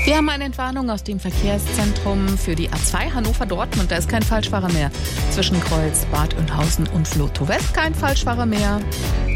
Wir haben eine Entwarnung aus dem Verkehrszentrum für die A2 Hannover-Dortmund. Da ist kein Falschfahrer mehr. Zwischen Kreuz, Bad Oeynhausen und Vlotho West kein Falschfahrer mehr.